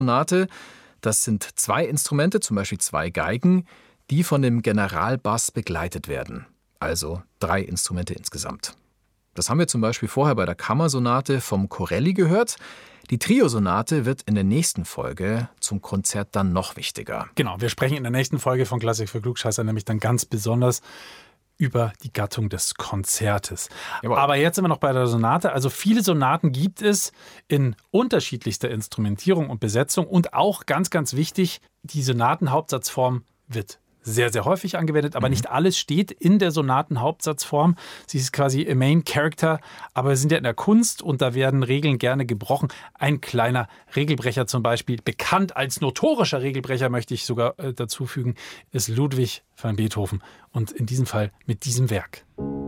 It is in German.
Sonate, das sind 2 Instrumente, zum Beispiel 2 Geigen, die von dem Generalbass begleitet werden. Also 3 Instrumente insgesamt. Das haben wir zum Beispiel vorher bei der Kammersonate vom Corelli gehört. Die Triosonate wird in der nächsten Folge zum Konzert dann noch wichtiger. Genau, wir sprechen in der nächsten Folge von Klassik für Klugscheißer nämlich dann ganz besonders über die Gattung des Konzertes. Jawohl. Aber jetzt sind wir noch bei der Sonate. Also viele Sonaten gibt es in unterschiedlichster Instrumentierung und Besetzung. Und auch ganz, ganz wichtig, die Sonatenhauptsatzform wird sehr, sehr häufig angewendet, aber nicht alles steht in der Sonatenhauptsatzform. Sie ist quasi a Main Character, aber wir sind ja in der Kunst und da werden Regeln gerne gebrochen. Ein kleiner Regelbrecher zum Beispiel, bekannt als notorischer Regelbrecher, möchte ich sogar dazu fügen, ist Ludwig van Beethoven und in diesem Fall mit diesem Werk.